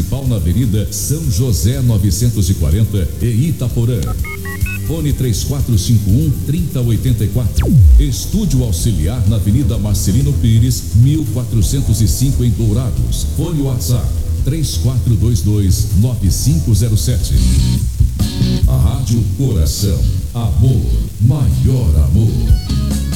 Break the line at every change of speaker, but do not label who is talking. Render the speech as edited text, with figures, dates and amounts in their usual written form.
Municipal na Avenida São José 940 e Itaporã. Fone 3451-3084. Estúdio Auxiliar na Avenida Marcelino Pires, 1405 em Dourados. Fone WhatsApp 3422-9507. A Rádio Coração. Amor, maior amor.